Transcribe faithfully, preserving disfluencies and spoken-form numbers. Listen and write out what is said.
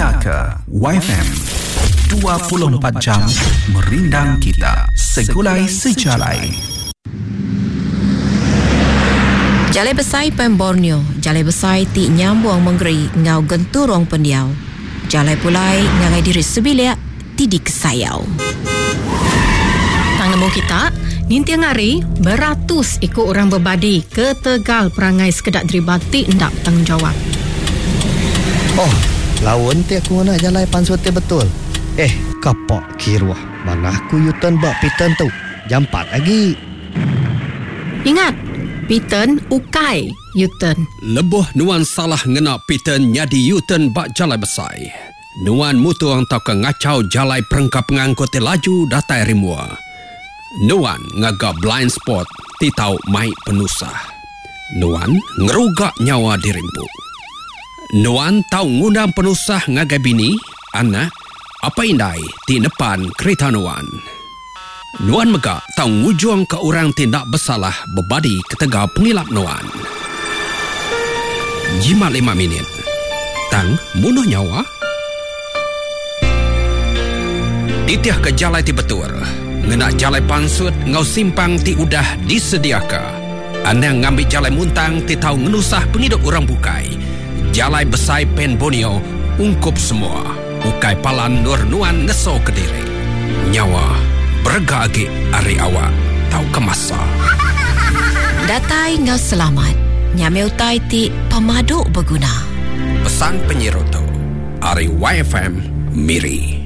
Sediaka Y F M dua puluh empat jam merindang kita segulai sejalai. Jalai besar Pen Borneo, jalai besar ti nyambung menggeri ngau genturong pendiau. Jalai pulai ngagai diri sebilik ti dikesayau. Tang nemu kita, ninti ngari beratus ikut orang berbadi ke Tegal perangai sekedak deribati ndak bertanggungjawab. Oh, lawan ti aku nak jalai pansuti betul. Eh, kapak kirwah. Mana aku yutan bak pitan tu. Jam empat lagi. Ingat, Piten ukai Yuten. Lebuh nuan salah ngena Piten nyadi Yuten bak jalai besar. Nuan mutuang tau ke ngacau jalai perengkap pengangkut laju datai rimua. Nuan ngaga blind spot ti tau mai penusah. Nuan ngerugak nyawa dirimpu. Nuan tau ngundang penusah ngagai bini, anak, apa indai ti depan kereta Nuan. Nuan megak tau ngujuang ke orang tindak bersalah berbadi ketega pengilap Nuan. Jimat lima minit. Tang munuh nyawa. Titiah ke jalai ti betul. Ngenak jalai pansut ngau simpang ti udah disediaka. Anang ngambil jalai muntang ti tau ngenusah penghidup orang bukai. Jalai besai Pen Borneo ungkup semua. Ukai palan Nur Nuan ngeso ke diri. Nyawa bergagi ari awak tau kemasa. Datai ngau selamat. Nyame utai ti pemaduk berguna. Pesan penyirutu Ari Y F M Miri.